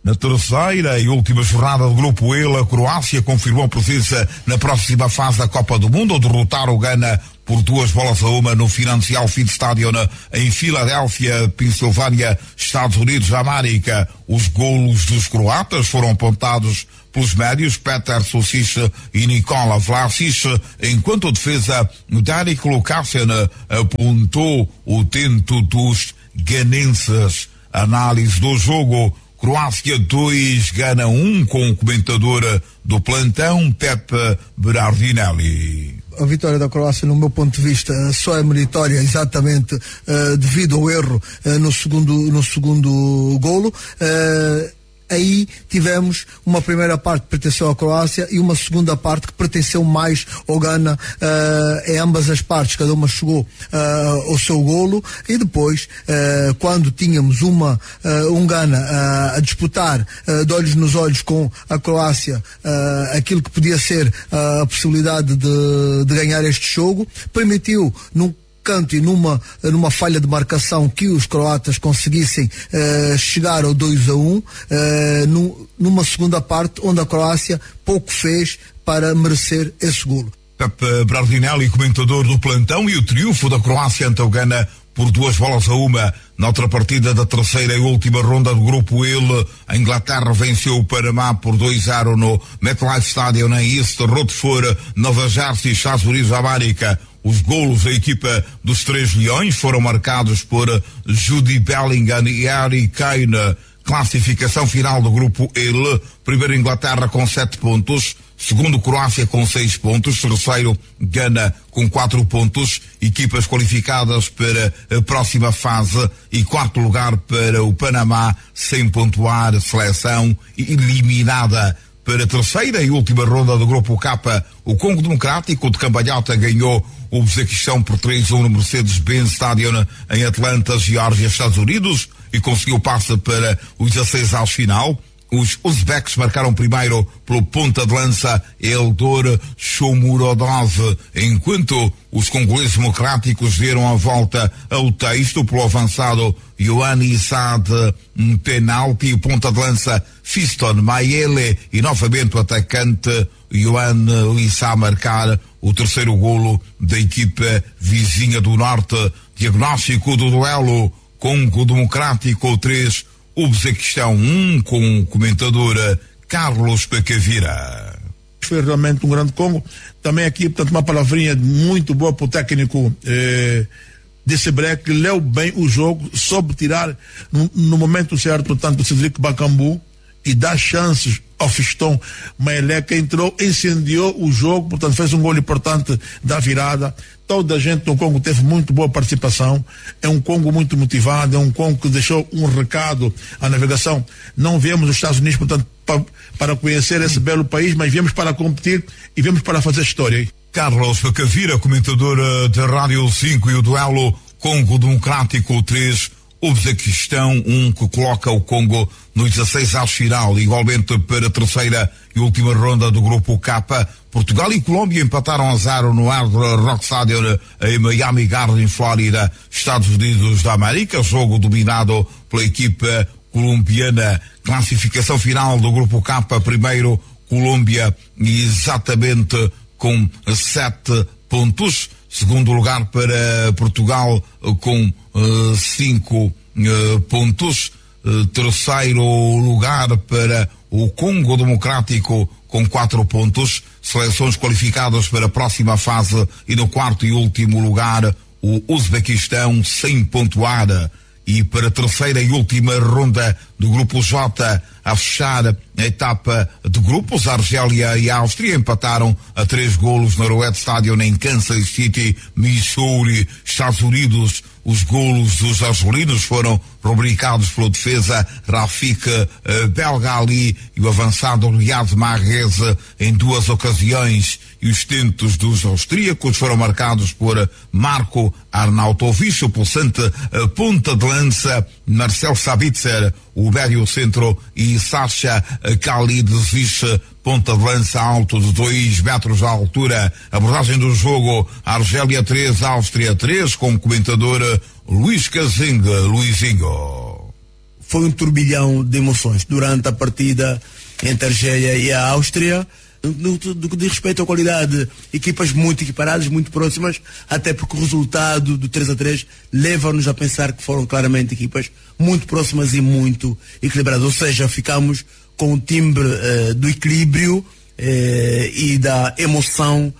Na terceira e última jornada do Grupo E, a Croácia confirmou presença na próxima fase da Copa do Mundo ao derrotar o Ghana por 2-1 no Financial Field Stadium em Filadélfia, Pensilvânia, Estados Unidos da América. Os golos dos croatas foram apontados pelos médios Petar Susic e Nikola Vlasic, enquanto a defesa Danik Lukasen apontou o tento dos ganenses. Análise do jogo: Croácia 2, Ghana 1, com o comentador do plantão, Pepe Berardinelli. A vitória da Croácia, no meu ponto de vista, só é meritória exatamente devido ao erro no segundo golo. Aí tivemos uma primeira parte que pertenceu à Croácia e uma segunda parte que pertenceu mais ao Ghana. Em ambas as partes, cada uma chegou ao seu golo, e depois, quando tínhamos um Ghana a disputar de olhos nos olhos com a Croácia aquilo que podia ser a possibilidade de ganhar este jogo, permitiu num canto e numa falha de marcação que os croatas conseguissem chegar ao 2-1, numa segunda parte onde a Croácia pouco fez para merecer esse golo. Pepe Berardinelli, comentador do plantão, e o triunfo da Croácia ante o Ghana por 2-1. Na outra partida da terceira e última ronda do Grupo E, a Inglaterra venceu o Panamá por 2-0 no MetLife Stadium em East Rutherford, Nova Jersey, Estados Unidos da América. Os golos da equipa dos Três Leões foram marcados por Jude Bellingham e Harry Kane. Classificação final do Grupo E: primeiro Inglaterra com 7 pontos, segundo Croácia com 6 pontos, terceiro Ghana com 4 pontos, equipas qualificadas para a próxima fase, e quarto lugar para o Panamá sem pontuar, seleção eliminada. Para a terceira e última ronda do Grupo K, o Congo Democrático de Cambalhota ganhou o Uzbequistão por 3-1 no Mercedes-Benz Stadium em Atlanta, Geórgia, Estados Unidos, e conseguiu passe para os 16 ao final. Os uzbeques marcaram primeiro pelo ponta de lança Eldor Shomurodov, enquanto os congoleses democráticos deram a volta ao texto pelo avançado Ioannis Saad, um penalti, o ponta de lança Fiston Mayele e novamente o atacante Ioan Lissa a marcar o terceiro golo da equipa vizinha do norte. Diagnóstico do duelo: Congo Democrático 3, Uzbequistão 1, com o comentador Carlos Pacavira. Foi realmente um grande Congo. Também aqui, portanto, uma palavrinha muito boa para o técnico desse break, leu bem o jogo, soube tirar no momento certo, portanto, o Cedric Bakambu, e dar chances ao Fiston Mayele, que entrou, incendiou o jogo, portanto fez um gol importante da virada. Toda a gente no Congo teve muito boa participação. É um Congo muito motivado, é um Congo que deixou um recado à navegação. Não viemos dos Estados Unidos, portanto, para conhecer esse belo país, mas viemos para competir e viemos para fazer história. Carlos Pacavira, comentador da Rádio 5, e o duelo Congo Democrático 3, Uzbequistão 1, que coloca o Congo no 16 ao final. Igualmente para a terceira e última ronda do Grupo K, Portugal e Colômbia empataram a 0 no Hard Rock Stadium em Miami Gardens, Flórida, Estados Unidos da América. Jogo dominado pela equipa colombiana. Classificação final do Grupo K: primeiro Colômbia, exatamente com 7 pontos. Segundo lugar para Portugal com 5 pontos. Terceiro lugar para o Congo Democrático com 4 pontos. Seleções qualificadas para a próxima fase. E no quarto e último lugar o Uzbequistão sem pontuar. E para a terceira e última ronda do Grupo J, a fechar a etapa de grupos, a Argélia e a Áustria empataram a 3 golos no Arrowhead Stadium em Kansas City, Missouri, Estados Unidos. Os golos dos argelinos foram rubricados pela defesa Rafik Belgali e o avançado Riyad Mahrez em 2 ocasiões. E os tentos dos austríacos foram marcados por Marco Arnautovic, o pulsante ponta de lança Marcel Sabitzer, o médio centro, e Sasha Khalidovich, ponta de lança alto de 2 metros de altura. Abordagem do jogo: Argélia 3, Áustria 3, com o comentador Luís Casinga. Luizinho. foi um turbilhão de emoções durante a partida entre a Argélia e a Áustria. No que diz respeito à qualidade, equipas muito equiparadas, muito próximas, até porque o resultado do 3-3 leva-nos a pensar que foram claramente equipas muito próximas e muito equilibradas. Ou seja, ficamos com o timbre do equilíbrio e da emoção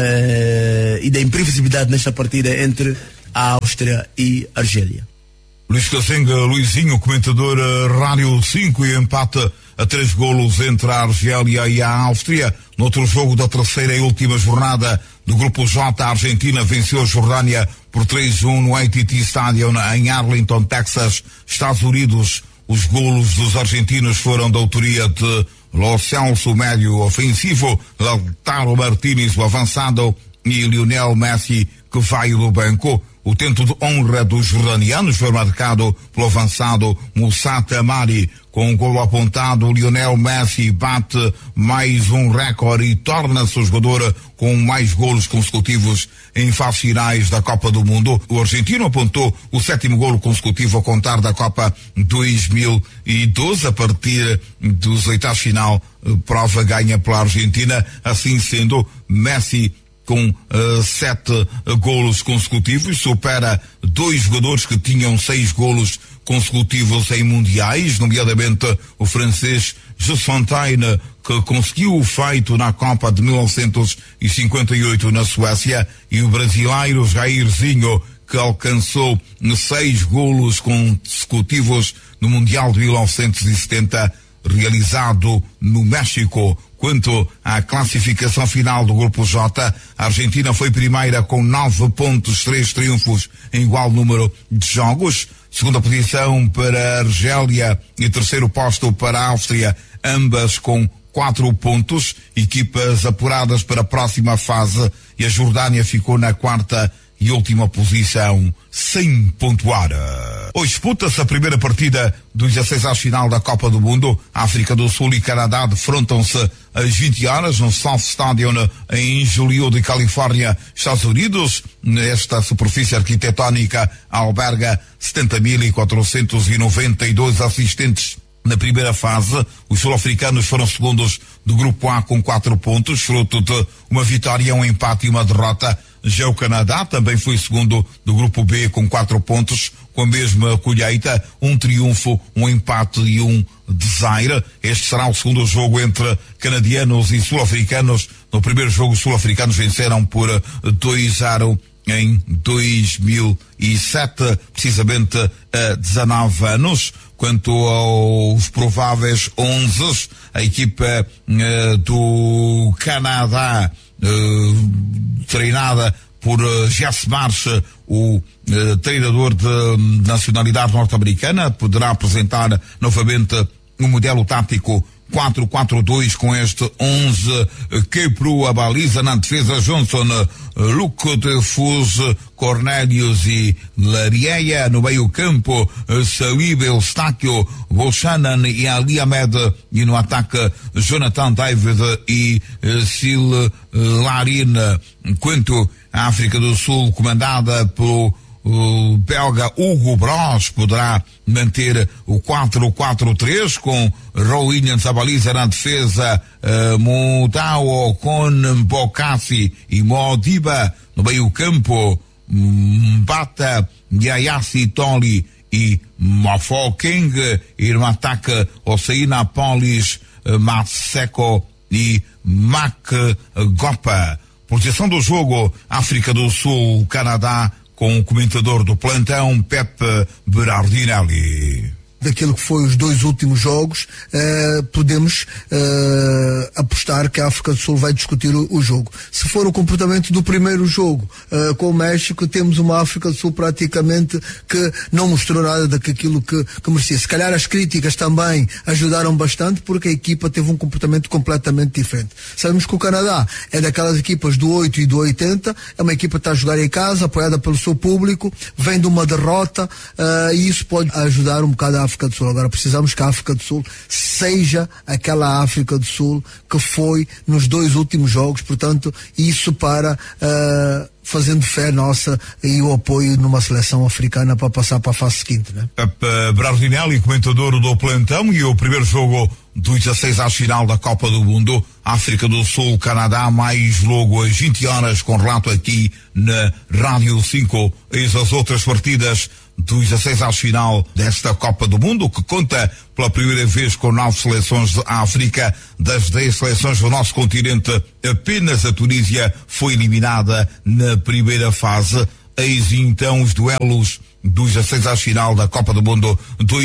e da imprevisibilidade nesta partida entre a Áustria e a Argélia. Luís Cacenga, Luizinho, comentador Rádio 5, e empate a 3 golos entre a Argélia e a Áustria. No outro jogo da terceira e última jornada do Grupo J, a Argentina venceu a Jordânia por 3-1 no AT&T Stadium em Arlington, Texas, Estados Unidos. Os golos dos argentinos foram da autoria de Lo Celso, o médio ofensivo, Lautaro Martínez, o avançado, e Lionel Messi, que veio do banco. O tento de honra dos jordanianos foi marcado pelo avançado Moussa Tamari. Com um golo apontado, Lionel Messi bate mais um recorde e torna-se o jogador com mais golos consecutivos em fases finais da Copa do Mundo. O argentino apontou o 7º golo consecutivo a contar da Copa 2012, a partir dos oitavos de final, prova ganha pela Argentina. Assim sendo, Messi, com 7 golos consecutivos, supera 2 jogadores que tinham 6 golos consecutivos em mundiais, nomeadamente o francês Jules Fontaine, que conseguiu o feito na Copa de 1958 na Suécia, e o brasileiro Jairzinho, que alcançou 6 golos consecutivos no Mundial de 1970, realizado no México. Quanto à classificação final do Grupo J, a Argentina foi primeira com 9 pontos, 3 triunfos em igual número de jogos. Segunda posição para a Argélia e terceiro posto para a Áustria, ambas com 4 pontos, equipas apuradas para a próxima fase, e a Jordânia ficou na quarta e última posição, sem pontuar. Hoje disputa-se a primeira partida dos 16 final da Copa do Mundo. África do Sul e Canadá defrontam-se às 20 horas no South Stadium em Hollywood, Califórnia, Estados Unidos. Esta superfície arquitetónica alberga 70.492 assistentes. Na primeira fase, os sul-africanos foram segundos do Grupo A com 4 pontos, fruto de uma vitória, um empate e uma derrota. Já o Canadá também foi segundo do Grupo B com 4 pontos, com a mesma colheita, um triunfo, um empate e um desaire. Este será o segundo jogo entre canadianos e sul-africanos. No primeiro jogo, os sul-africanos venceram por 2-0 em 2007, precisamente a 19 anos. Quanto aos prováveis 11, a equipa do Canadá, treinada por Jesse Marsh, o treinador de nacionalidade norte-americana, poderá apresentar novamente um modelo tático 4-4-2 com este 11 Kepru, a baliza. Na defesa, Johnson, Luke Defus, Cornelius e Larieia. No meio campo, Salib, Eustáquio, Bolshanan e Ali Ahmed. E no ataque, Jonathan David e Sil Larina. Quanto à África do Sul, comandada pelo o belga Hugo Bros, poderá manter o 4-4-3 com Roy Williams a baliza. Na defesa, Mudao com Bokassi e Modiba. No meio campo, Mbata, Yayassi Toli e Mafo King. E no ataque, Oceina Polis, Maseko e Mac Gopa. Projeção do jogo, África do Sul, Canadá, com o comentador do plantão, Pepe Berardinelli. Daquilo que foi os 2 últimos jogos, podemos apostar que a África do Sul vai discutir o jogo. Se for o comportamento do primeiro jogo com o México, temos uma África do Sul praticamente que não mostrou nada daquilo que merecia. Se calhar as críticas também ajudaram bastante, porque a equipa teve um comportamento completamente diferente. Sabemos que o Canadá é daquelas equipas do 8 e do 80, é uma equipa que está a jogar em casa, apoiada pelo seu público, vem de uma derrota, e isso pode ajudar um bocado a África África do Sul. Agora precisamos que a África do Sul seja aquela África do Sul que foi nos 2 últimos jogos, portanto, isso para fazendo fé nossa e o apoio numa seleção africana para passar para a fase seguinte, né? Brardinelli, comentador do plantão, e o primeiro jogo do 16 à final da Copa do Mundo, África do Sul, Canadá, mais logo às 20 horas, com relato aqui na Rádio 5. Eis as outras partidas do 16 à final desta Copa do Mundo, que conta pela primeira vez com 9 seleções de África. Das 10 seleções do nosso continente, apenas a Tunísia foi eliminada na primeira fase. Eis então os duelos do 16 à final da Copa do Mundo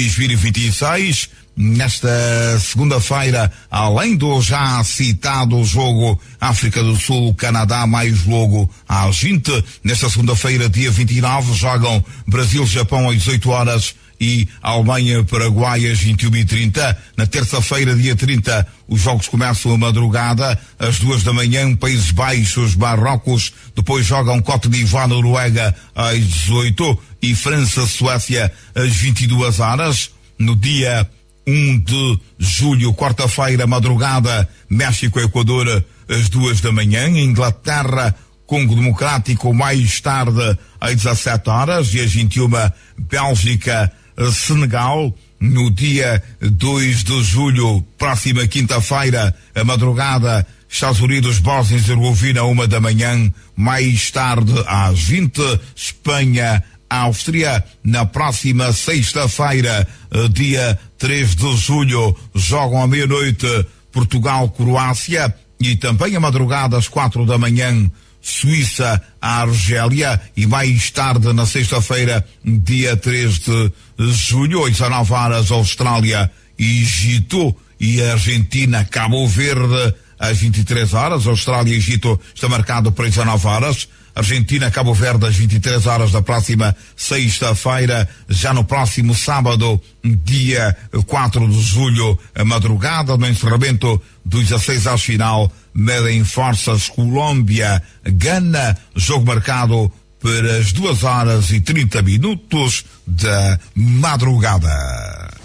2026. Nesta segunda-feira, além do já citado jogo África do Sul, Canadá, mais logo às 20, nesta segunda-feira, dia 29, jogam Brasil-Japão às 18 horas e Alemanha-Paraguai às 21h30. Na terça-feira, dia 30, os jogos começam à madrugada, às 2 da manhã, Países Baixos, Marrocos, depois jogam Cote d'Ivoire, Noruega às 18 e França-Suécia às 22 horas. No dia 1 de julho, quarta-feira, madrugada, México-Equador às 2 da manhã, Inglaterra, Congo Democrático mais tarde às 17 horas e às 21, Bélgica, Senegal. No dia 2 de julho, próxima quinta-feira, a madrugada, Estados Unidos, Bósnia e Herzegovina, 1 da manhã, mais tarde às 20, Espanha, Áustria. Na próxima sexta-feira, dia 3 de julho, jogam à meia-noite Portugal, Croácia, e também à madrugada às 4 da manhã, Suíça, Argélia, e mais tarde na sexta-feira, dia 3 de julho, às 19 horas, Austrália, Egito, e Argentina, Cabo Verde às 23 horas. Austrália e Egito está marcado para as 19 horas. Argentina, Cabo Verde às 23 horas da próxima sexta-feira. Já no próximo sábado, dia 4 de julho, a madrugada, no encerramento dos 16 à final, medem forças Colômbia, Gana, jogo marcado para as 2 horas e 30 minutos da madrugada.